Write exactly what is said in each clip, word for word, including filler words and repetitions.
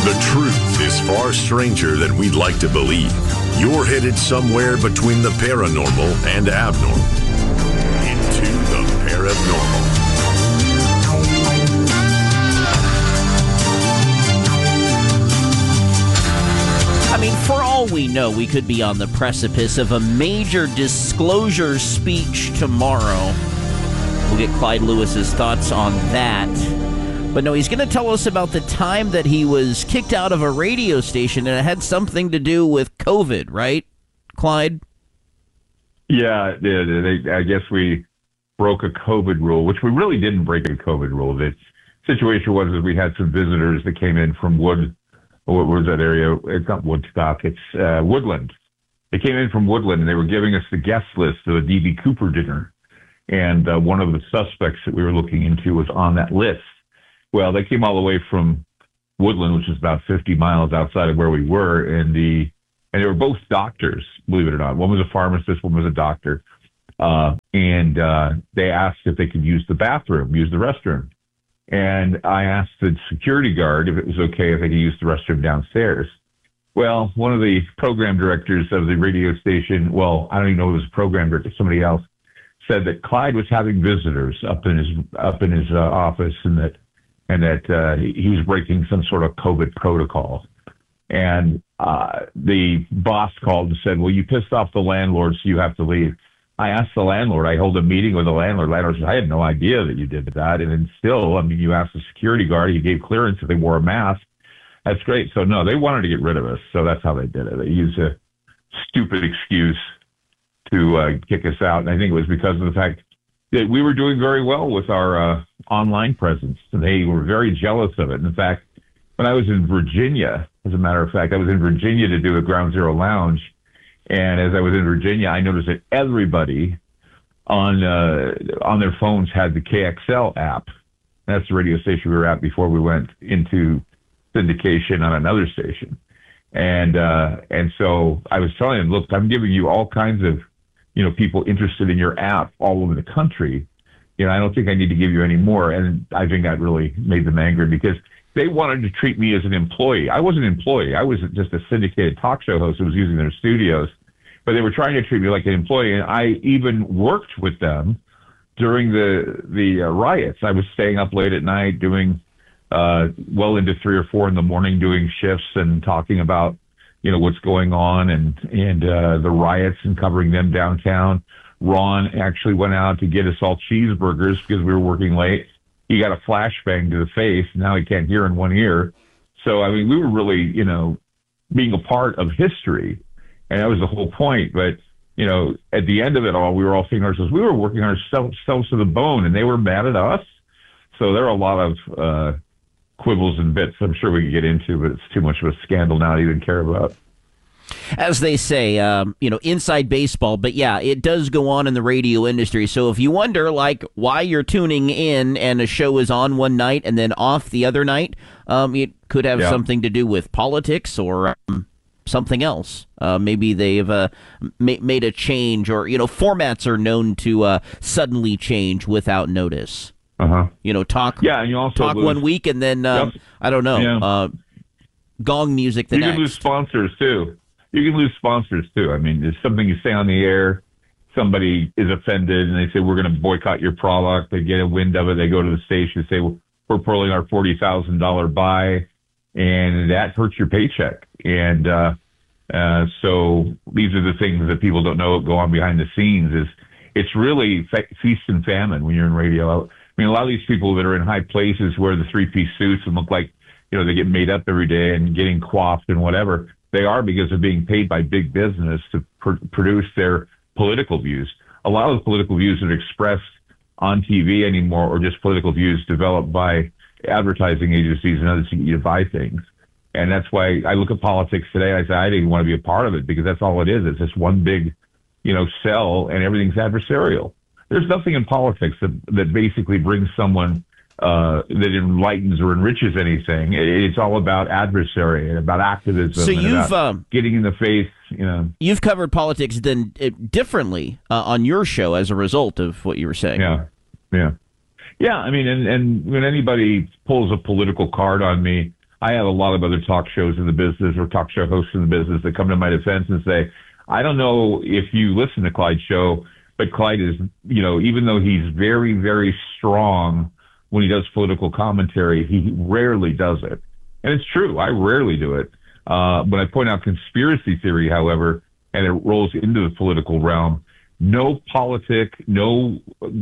The truth is far stranger than we'd like to believe. You're headed somewhere between the paranormal and abnormal. Into the paranormal. I mean, for all we know, we could be on the precipice of a major disclosure speech tomorrow. We'll get Clyde Lewis's thoughts on that. But no, he's going to tell us about the time that he was kicked out of a radio station, and it had something to do with COVID, right, Clyde? Yeah, it did. I guess we broke a COVID rule, which we really didn't break a COVID rule. The situation was that we had some visitors that came in from Wood, what was that area? It's not Woodstock, it's uh, Woodland. They came in from Woodland, and they were giving us the guest list of a D B Cooper dinner. And uh, one of the suspects that we were looking into was on that list. Well, they came all the way from Woodland, which is about fifty miles outside of where we were, and the and they were both doctors, believe it or not. One was a pharmacist, one was a doctor, uh, and uh, they asked if they could use the bathroom, use the restroom. And I asked the security guard if it was okay if they could use the restroom downstairs. Well, one of the program directors of the radio station, well, I don't even know if it was a program director, somebody else, said that Clyde was having visitors up in his up in his uh, office, and that. and that uh, he was breaking some sort of COVID protocol. And uh, the boss called and said, well, you pissed off the landlord, so you have to leave. I asked the landlord, I held a meeting with the landlord. Landlord said, I had no idea that you did that. And then still, I mean, you asked the security guard, he gave clearance if they wore a mask. That's great. So no, they wanted to get rid of us. So that's how they did it. They used a stupid excuse to uh, kick us out. And I think it was because of the fact that we were doing very well with our uh, online presence, and they were very jealous of it. In fact, when I was in Virginia, as a matter of fact, I was in Virginia to do a Ground Zero Lounge, and as I was in Virginia, I noticed that everybody on uh, on their phones had the K X L app. That's the radio station we were at before we went into syndication on another station. And uh, and so I was telling them, look, I'm giving you all kinds of you know, people interested in your app all over the country. You know, I don't think I need to give you any more. And I think that really made them angry because they wanted to treat me as an employee. I wasn't an employee. I was just a syndicated talk show host who was using their studios, but they were trying to treat me like an employee. And I even worked with them during the, the uh, riots. I was staying up late at night doing, uh, well into three or four in the morning, doing shifts and talking about, you know, what's going on and, and, uh, the riots and covering them downtown. Ron actually went out to get us all cheeseburgers because we were working late. He got a flashbang to the face. Now he can't hear in one ear. So, I mean, we were really, you know, being a part of history. And that was the whole point. But, you know, at the end of it all, we were all saying to ourselves, we were working ourselves to the bone, and they were mad at us. So there are a lot of, uh, quibbles and bits I'm sure we could get into, but it's too much of a scandal now to even care about. As they say, um, you know, inside baseball, but yeah, it does go on in the radio industry. So if you wonder, like, why you're tuning in and a show is on one night and then off the other night, um, it could have yeah. something to do with politics or um, something else. Uh, maybe they've uh, ma- made a change, or, you know, formats are known to uh, suddenly change without notice. Uh-huh. You know, talk yeah, and you also talk lose. one week and then, um, yep. I don't know, yeah. uh, gong music the you next. You can lose sponsors, too. You can lose sponsors, too. I mean, there's something you say on the air, somebody is offended, and they say, we're going to boycott your product. They get a wind of it. They go to the station and say, well, we're pulling our forty thousand dollars buy, and that hurts your paycheck. And uh, uh, so these are the things that people don't know go on behind the scenes. Is It's really fe- feast and famine when you're in radio. I mean, a lot of these people that are in high places wear the three-piece suits and look like, you know, they get made up every day and getting coiffed and whatever. They are because they're being paid by big business to pr- produce their political views. A lot of the political views that are expressed on T V anymore are just political views developed by advertising agencies and others to get you to buy things. And that's why I look at politics today. I say, I didn't want to be a part of it because that's all it is. It's just one big, you know, sell, and everything's adversarial. There's nothing in politics that, that basically brings someone uh, that enlightens or enriches anything. It's all about adversary and about activism. So and you've about um, getting in the face, you know. You've covered politics then uh, differently uh, on your show as a result of what you were saying. Yeah, yeah, yeah. I mean, and, and when anybody pulls a political card on me, I have a lot of other talk shows in the business or talk show hosts in the business that come to my defense and say, I don't know if you listen to Clyde's show, but Clyde is, you know, even though he's very, very strong when he does political commentary, he rarely does it. And it's true. I rarely do it. Uh, when I point out conspiracy theory, however, and it rolls into the political realm, no politic, no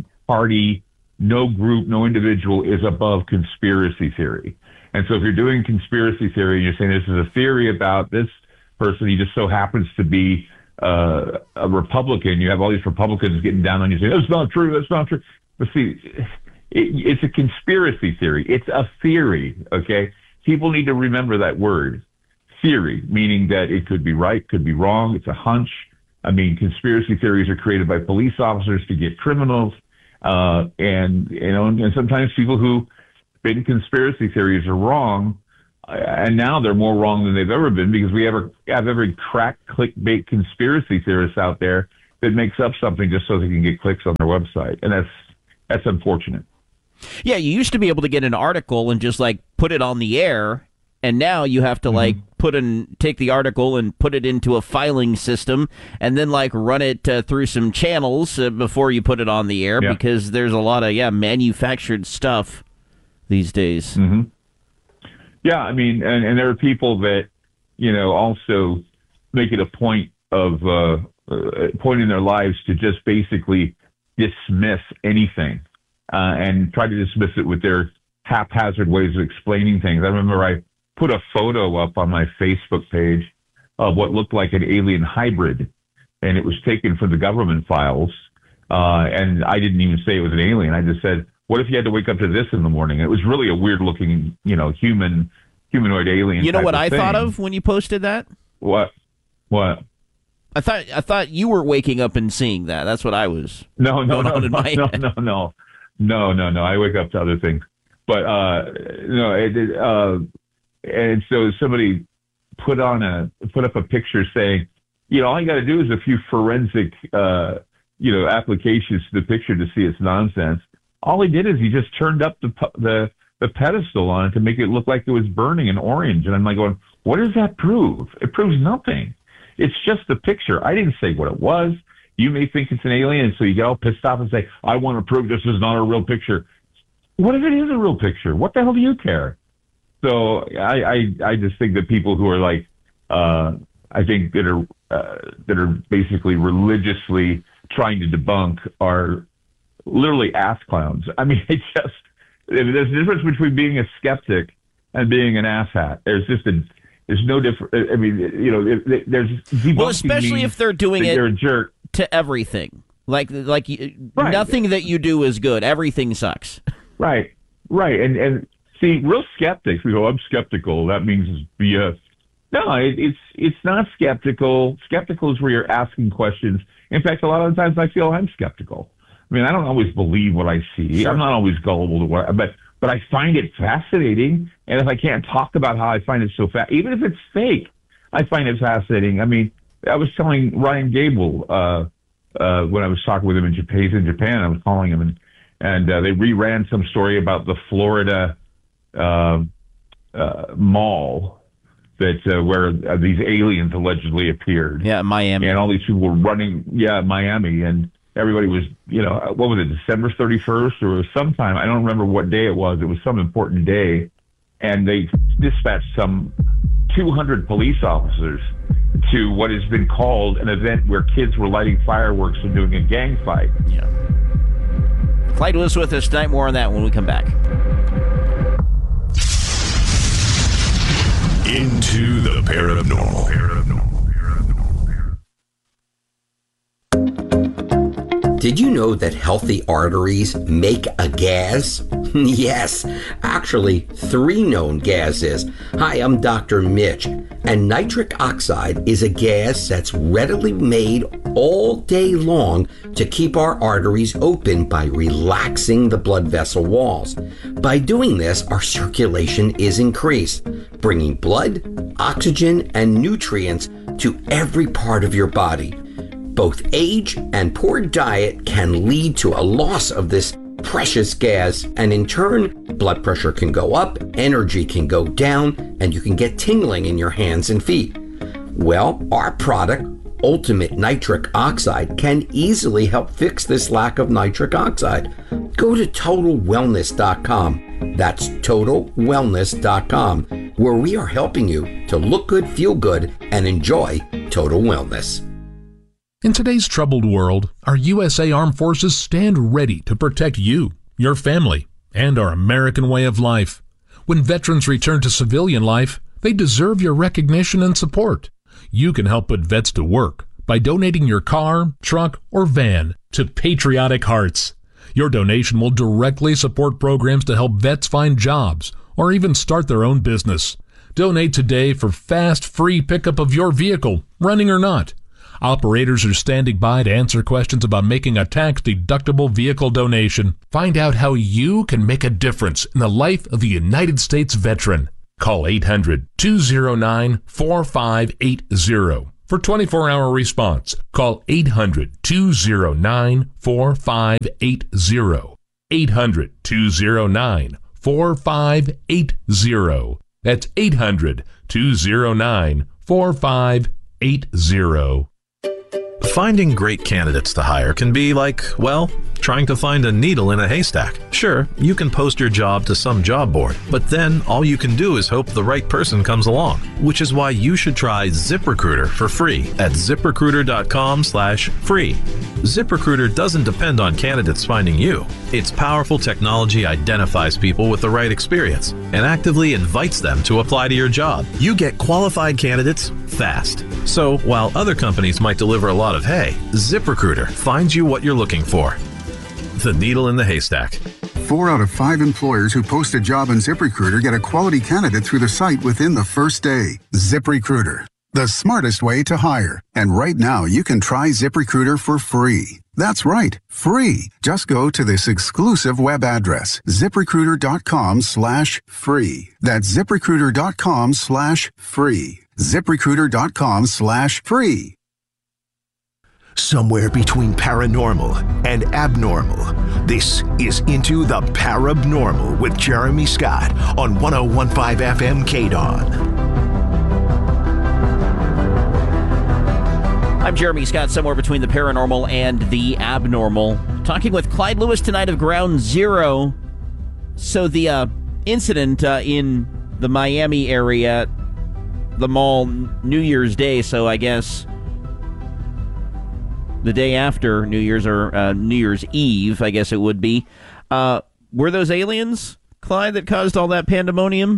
party, no group, no individual is above conspiracy theory. And so if you're doing conspiracy theory and you're saying this is a theory about this person, he just so happens to be uh, a Republican, you have all these Republicans getting down on you saying, that's not true, that's not true. But see, it, it's a conspiracy theory. It's a theory, okay? People need to remember that word, theory, meaning that it could be right, could be wrong, it's a hunch. I mean, conspiracy theories are created by police officers to get criminals. Uh, and, you know, and sometimes people who think conspiracy theories are wrong, and now they're more wrong than they've ever been because we ever have every crack clickbait conspiracy theorist out there that makes up something just so they can get clicks on their website. And that's, that's unfortunate. Yeah, you used to be able to get an article and just like put it on the air, and now you have to mm-hmm. like put in, take the article and put it into a filing system, and then like run it uh, through some channels uh, before you put it on the air, yeah. because there's a lot of yeah manufactured stuff these days. Mm-hmm. Yeah, I mean, and, and there are people that you know also make it a point of uh, uh, point in their lives to just basically dismiss anything uh, and try to dismiss it with their haphazard ways of explaining things. I remember I put a photo up on my Facebook page of what looked like an alien hybrid, and it was taken from the government files. Uh, and I didn't even say it was an alien. I just said, what if you had to wake up to this in the morning? It was really a weird looking, you know, human, humanoid alien. You know what I thing. thought of when you posted that? What? What? I thought I thought you were waking up and seeing that. That's what I was. No, no, no, no, no, no, no, no, no, no, no. I wake up to other things, but uh, no, it, it, uh, and so somebody put on a put up a picture saying, you know, all you got to do is a few forensic, uh, you know, applications to the picture to see it's nonsense. All he did is he just turned up the the the pedestal on it to make it look like it was burning in orange. And I'm like going, what does that prove? It proves nothing. It's just a picture. I didn't say what it was. You may think it's an alien, so you get all pissed off and say, I want to prove this is not a real picture. What if it is a real picture? What the hell do you care? So I, I, I just think that people who are like, uh, I think that are, uh, that are basically religiously trying to debunk are literally ass clowns. I mean, it just, there's a difference between being a skeptic and being an asshat. There's just a, there's no difference. I mean, you know, there's debunking. Well, especially if they're doing it you're a jerk. To everything. Like, like right. Nothing that you do is good. Everything sucks. Right, right. And, and see, real skeptics, we go, I'm skeptical. That means it's B S. No, it, it's, it's not skeptical. Skeptical is where you're asking questions. In fact, a lot of the times I feel I'm skeptical. I mean, I don't always believe what I see. Sure. I'm not always gullible to what, but, but I find it fascinating. And if I can't talk about how I find it so fast, even if it's fake, I find it fascinating. I mean, I was telling Ryan Gable, uh, uh, when I was talking with him in Japan, he's in Japan, I was calling him and, and, uh, they reran some story about the Florida, uh, uh, mall that, uh, where uh, these aliens allegedly appeared. Yeah, Miami. And all these people were running, yeah, Miami, and everybody was, you know, what was it, December thirty-first or sometime, I don't remember what day it was. It was some important day. And they dispatched some two hundred police officers to what has been called an event where kids were lighting fireworks and doing a gang fight. Yeah. Clyde Lewis with us tonight. More on that when we come back. Into the paranormal. paranormal. Did you know that healthy arteries make a gas? Yes, actually, three known gases. Hi, I'm Doctor Mitch, and nitric oxide is a gas that's readily made all day long to keep our arteries open by relaxing the blood vessel walls. By doing this, our circulation is increased, bringing blood, oxygen, and nutrients to every part of your body. Both age and poor diet can lead to a loss of this precious gas, and in turn, blood pressure can go up, energy can go down, and you can get tingling in your hands and feet. Well, our product, Ultimate Nitric Oxide, can easily help fix this lack of nitric oxide. Go to total wellness dot com. That's total wellness dot com, where we are helping you to look good, feel good, and enjoy total wellness. In today's troubled world, our U S A Armed Forces stand ready to protect you, your family, and our American way of life. When veterans return to civilian life, they deserve your recognition and support. You can help put vets to work by donating your car, truck, or van to Patriotic Hearts. Your donation will directly support programs to help vets find jobs or even start their own business. Donate today for fast, free pickup of your vehicle, running or not. Operators are standing by to answer questions about making a tax-deductible vehicle donation. Find out how you can make a difference in the life of a United States veteran. Call eight hundred, two oh nine, four five eight oh for twenty-four hour response. Call eight hundred, two oh nine, four five eight oh. eight hundred, two oh nine, four five eight oh. That's eight hundred, two oh nine, four five eight oh. Finding great candidates to hire can be like, well, trying to find a needle in a haystack. Sure, you can post your job to some job board, but then all you can do is hope the right person comes along, which is why you should try ZipRecruiter for free at ZipRecruiter.com slash free. ZipRecruiter doesn't depend on candidates finding you. Its powerful technology identifies people with the right experience and actively invites them to apply to your job. You get qualified candidates fast. So while other companies might deliver a lot of hay, ZipRecruiter finds you what you're looking for. The needle in the haystack. Four out of five employers who post a job on ZipRecruiter get a quality candidate through the site within the first day. ZipRecruiter, the smartest way to hire. And right now, you can try ZipRecruiter for free. That's right, free. Just go to this exclusive web address, ZipRecruiter.com slash free. That's ZipRecruiter.com slash free. ZipRecruiter.com slash free. Somewhere between paranormal and abnormal, this is Into the Parabnormal with Jeremy Scott on one oh one point five F M K D O N. I'm Jeremy Scott, somewhere between the paranormal and the abnormal. Talking with Clyde Lewis tonight of Ground Zero. So the uh, incident uh, in the Miami area, the mall, New Year's Day, so I guess the day after New Year's or uh, New Year's Eve, I guess it would be. Uh, were those aliens, Clyde, that caused all that pandemonium?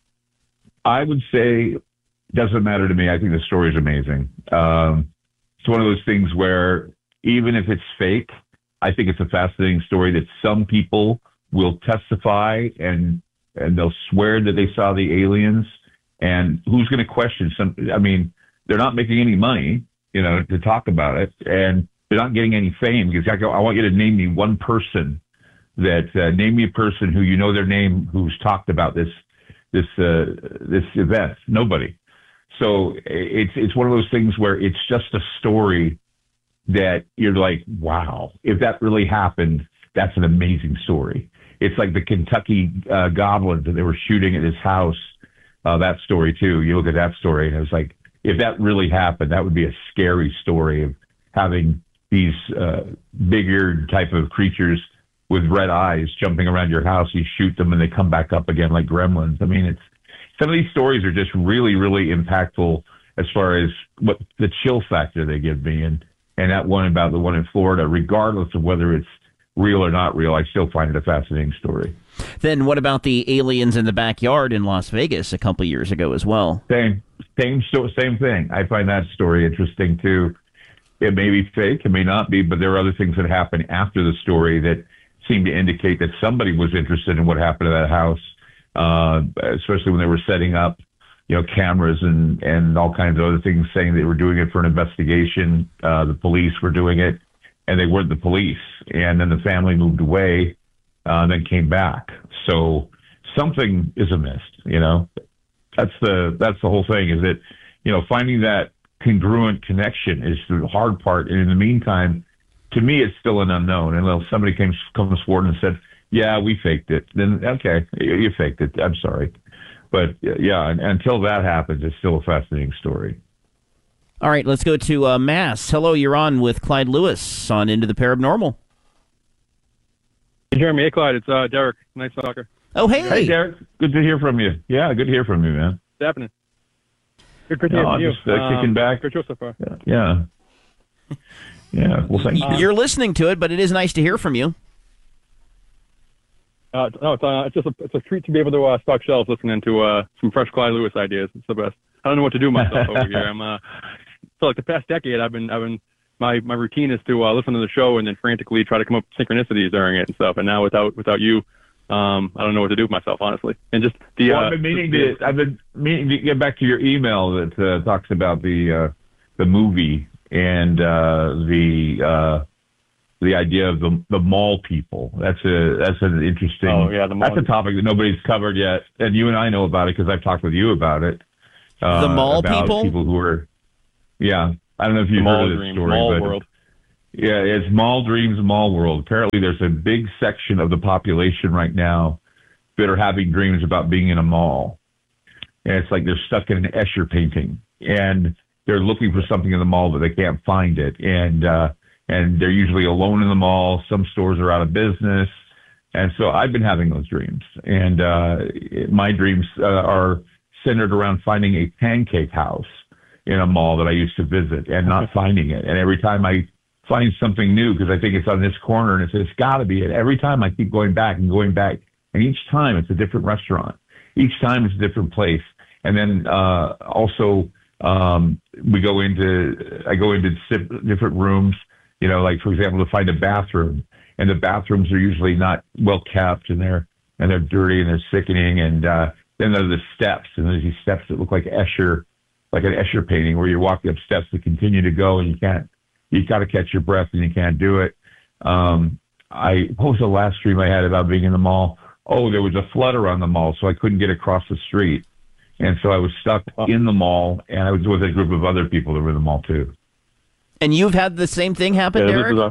I would say doesn't matter to me. I think the story is amazing. Um, it's one of those things where even if it's fake, I think it's a fascinating story that some people will testify and and they'll swear that they saw the aliens. And who's going to question some? I mean, they're not making any money, you know, to talk about it, and they're not getting any fame because I, go, I want you to name me one person that uh, name me a person who you know their name who's talked about this this uh, this event. Nobody. So it's it's one of those things where it's just a story that you're like, wow, if that really happened, that's an amazing story. It's like the Kentucky uh, goblins that they were shooting at his house. Uh, that story too. You look at that story, and it was like, if that really happened, that would be a scary story of having these uh, big-eared type of creatures with red eyes jumping around your house. You shoot them, and they come back up again like gremlins. I mean, it's some of these stories are just really, really impactful as far as what the chill factor they give me, and and that one about the one in Florida, regardless of whether it's real or not real, I still find it a fascinating story. Then what about the aliens in the backyard in Las Vegas a couple years ago as well? Same, same, same thing. I find that story interesting too. It may be fake, it may not be, but there are other things that happen after the story that seem to indicate that somebody was interested in what happened to that house, uh, especially when they were setting up, you know, cameras and, and all kinds of other things, saying they were doing it for an investigation. Uh, the police were doing it, and they weren't the police. And then the family moved away, uh, and then came back. So something is amiss, you know. That's the that's the whole thing. Is that, you know, finding that congruent connection is the hard part. And in the meantime, to me, it's still an unknown. Unless somebody came, comes forward and said, yeah, we faked it. Then, okay, you faked it. I'm sorry. But, yeah, until that happens, it's still a fascinating story. All right, let's go to uh, Mass. Hello, you're on with Clyde Lewis on Into the Paranormal. Hey, Jeremy. Hey, Clyde. It's uh, Derek. Nice talker. Oh, hey. Hey, Derek. Good to hear from you. Yeah, good to hear from you, man. What's happening? Good, good to no, hear from I'm you. just uh, um, kicking back. Good show so far. Yeah. Yeah. yeah. Well, thank you. You're listening to it, but it is nice to hear from you. Uh, no, it's, uh, it's just a, it's a treat to be able to uh, stock shelves listening to uh, some fresh Clyde Lewis ideas. It's the best. I don't know what to do myself over here. I'm uh, for like the past decade, I've been I've been my my routine is to uh, listen to the show and then frantically try to come up with synchronicities during it and stuff. And now without without you, um, I don't know what to do with myself, honestly. And just the well, uh, I've been meaning the, to I've been meaning to get back to your email that uh, talks about the uh, the movie and uh, the. Uh, the idea of the the mall people. That's a that's an interesting. Oh yeah, the mall. That's a topic that nobody's covered yet, and you and I know about it because I've talked with you about it. Uh, the mall about people. People who are. Yeah, I don't know if you've the heard of this dream, story, mall but world. yeah, it's mall dreams, mall world. Apparently, there's a big section of the population right now that are having dreams about being in a mall, and it's like they're stuck in an Escher painting, and they're looking for something in the mall, but they can't find it, and. uh And they're usually alone in the mall. Some stores are out of business. And so I've been having those dreams. And uh, my dreams uh, are centered around finding a pancake house in a mall that I used to visit and not finding it. And every time I find something new, because I think it's on this corner and it's, it's got to be it, every time I keep going back and going back. And each time it's a different restaurant. Each time it's a different place. And then uh, also um, we go into, I go into different rooms. You know, like, for example, to find a bathroom, and the bathrooms are usually not well kept, and they're and they're dirty and they're sickening. And uh, then there are the steps, and there's these steps that look like Escher, like an Escher painting, where you're walking up steps that continue to go, and you can't, you got to catch your breath, and you can't do it. Um, I what was the last dream I had about being in the mall? Oh, there was a flood around the mall, so I couldn't get across the street, and so I was stuck in the mall, and I was with a group of other people that were in the mall too. And you've had the same thing happen, yeah, Derek? A,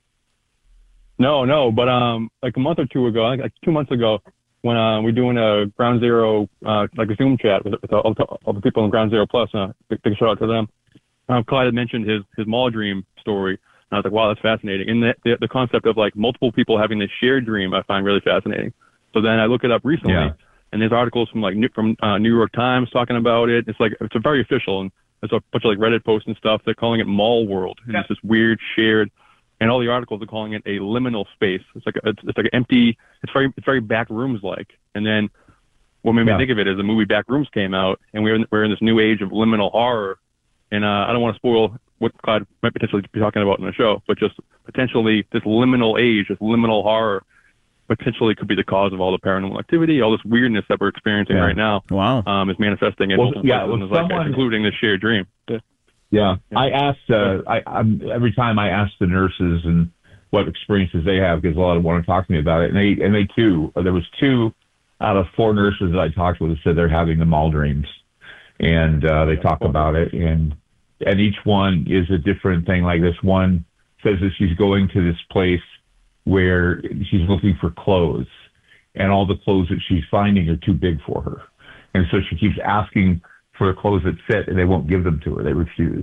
no, no, but um, like a month or two ago, like, like two months ago, when uh, we're doing a Ground Zero, uh, like a Zoom chat with, with all, all the people in Ground Zero Plus, uh, big, big shout out to them. Um, Clyde had mentioned his his mall dream story, and I was like, wow, that's fascinating. And the, the, the concept of like multiple people having this shared dream, I find really fascinating. So then I look it up recently, yeah. and there's articles from like from uh, New York Times talking about it. It's like it's a very official and. There's a bunch of like Reddit posts and stuff. They're calling it Mall World, and yeah. It's this weird shared. And all the articles are calling it a liminal space. It's like a, it's, it's like an empty. It's very it's very back rooms like. And then what made me yeah. think of it is the movie Back Rooms came out, and we're in, we're in this new age of liminal horror. And uh, I don't want to spoil what Clyde might potentially be talking about in the show, but just potentially this liminal age, this liminal horror, potentially could be the cause of all the paranormal activity, all this weirdness that we're experiencing yeah. right now. Wow, um, is manifesting in well, multiple yeah, places, well, like, someone, including this shared dream. Yeah, yeah. yeah. I asked. Uh, I I'm, every time I ask the nurses and what experiences they have, because a lot of them want to talk to me about it, and they and they too. There was two out of four nurses that I talked with that said they're having the mall dreams, and uh, they talk about it, and and each one is a different thing. Like this one says that she's going to this place where she's looking for clothes, and all the clothes that she's finding are too big for her. And so she keeps asking for the clothes that fit, and they won't give them to her. They refuse.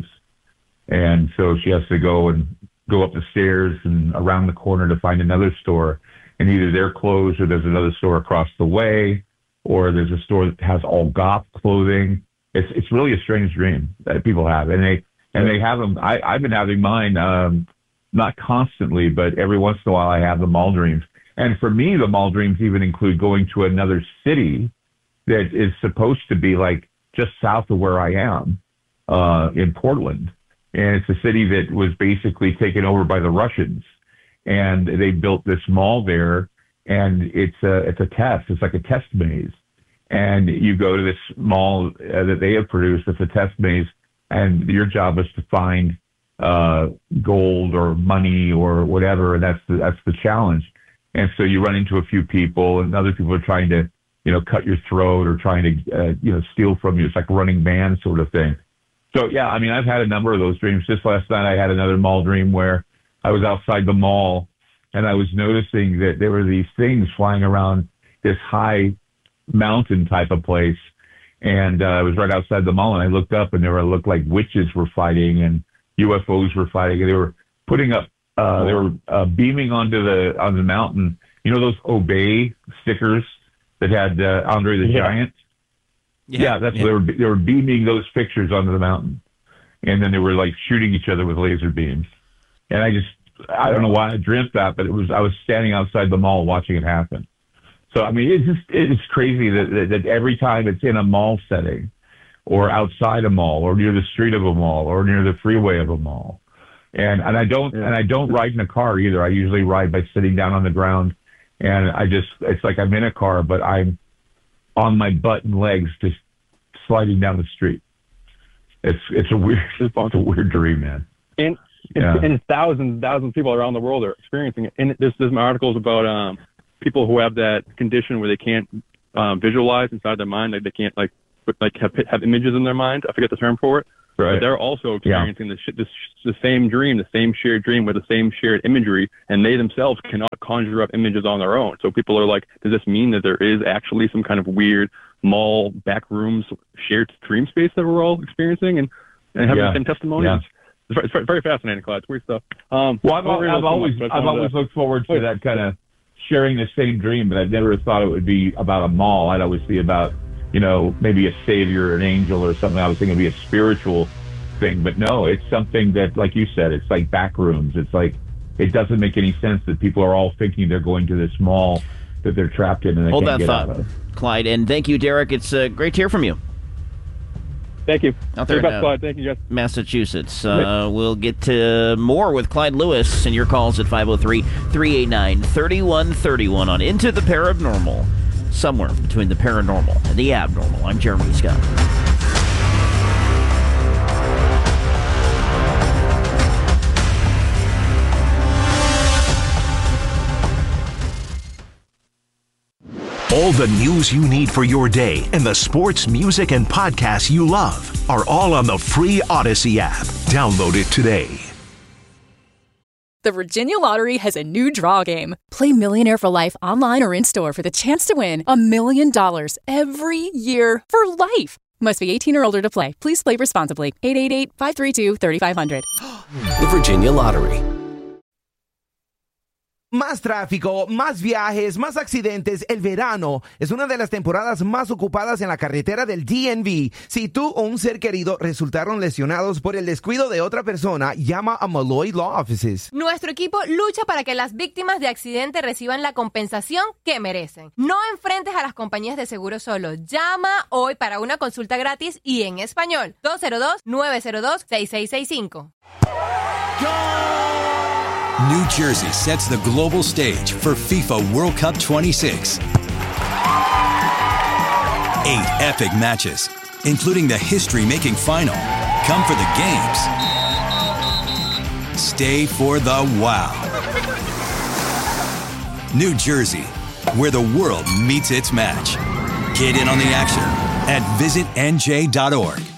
And so she has to go and go up the stairs and around the corner to find another store. And either they're closed or there's another store across the way, or there's a store that has all goth clothing. It's it's really a strange dream that people have. And they and they have them. I, I've been having mine, um, not constantly, but every once in a while I have the mall dreams. And for me, the mall dreams even include going to another city that is supposed to be like just south of where I am, uh, in Portland. And it's a city that was basically taken over by the Russians. And they built this mall there, and it's a, it's a test. It's like a test maze. And you go to this mall uh, that they have produced. It's a test maze. And your job is to find uh, gold or money or whatever. And that's the, that's the challenge. And so you run into a few people, and other people are trying to, you know, cut your throat or trying to, uh, you know, steal from you. It's like Running Man sort of thing. So, yeah, I mean, I've had a number of those dreams. Just last night, I had another mall dream where I was outside the mall, and I was noticing that there were these things flying around this high mountain type of place. And uh, I was right outside the mall, and I looked up, and there were looked like witches were fighting, and U F Os were fighting, and they were putting up, uh, they were uh, beaming onto the on the mountain. You know those Obey stickers that had uh, Andre the yeah. Giant? Yeah, yeah that's yeah. What they were. They were beaming those pictures onto the mountain, and then they were like shooting each other with laser beams. And I just, I don't know why I dreamt that, but it was I was standing outside the mall watching it happen. So, I mean, it's just, it's crazy that, that, that every time it's in a mall setting or outside a mall or near the street of a mall or near the freeway of a mall. And, and I don't, yeah. and I don't ride in a car either. I usually ride by sitting down on the ground, and I just, it's like I'm in a car, but I'm on my butt and legs just sliding down the street. It's, it's a weird, it's a weird dream, man. And, yeah. and thousands, thousands of people around the world are experiencing it. And there's, there's articles about, um, people who have that condition where they can't um, visualize inside their mind, like they can't like put, like have have images in their mind. I forget the term for it. Right. But they're also experiencing yeah. the, this the same dream, the same shared dream with the same shared imagery, and they themselves cannot conjure up images on their own. So people are like, does this mean that there is actually some kind of weird mall back rooms shared dream space that we're all experiencing and, and having yeah. the same testimonies? Yeah. It's, very, it's very fascinating, Clyde. It's weird stuff. Um, well, I've, I've always much, I've always to, looked forward to wait. that kind of sharing the same dream, but I've never thought it would be about a mall. I'd always be about, you know, maybe a savior, an angel or something. I was thinking it'd be a spiritual thing, but no, it's something that, like you said, it's like back rooms. It's like, it doesn't make any sense that people are all thinking they're going to this mall that they're trapped in and they Hold can't that get thought, out of. Clyde, and thank you, Derek. It's uh, great to hear from you. Thank you. Out there in, uh, Clyde. Thank you, guys. Massachusetts. Uh, we'll get to more with Clyde Lewis and your calls at five oh three, three eight nine, three one three one on Into the Paranormal. Somewhere between the paranormal and the abnormal. I'm Jeremy Scott. All the news you need for your day and the sports, music, and podcasts you love are all on the free Odyssey app. Download it today. The Virginia Lottery has a new draw game. Play Millionaire for Life online or in-store for the chance to win a million dollars every year for life. Must be eighteen or older to play. Please play responsibly. eight eight eight, five three two, three five zero zero. The Virginia Lottery. Más tráfico, más viajes, más accidentes. El verano es una de las temporadas más ocupadas en la carretera del D M V. Si tú o un ser querido resultaron lesionados por el descuido de otra persona, llama a Malloy Law Offices. Nuestro equipo lucha para que las víctimas de accidente reciban la compensación que merecen. No enfrentes a las compañías de seguro solo. Llama hoy para una consulta gratis y en español. dos cero dos, nueve cero dos, seis seis seis cinco. New Jersey sets the global stage for FIFA World Cup twenty-six. Eight epic matches, including the history-making final. Come for the games. Stay for the wow. New Jersey, where the world meets its match. Get in on the action at visit N J dot org.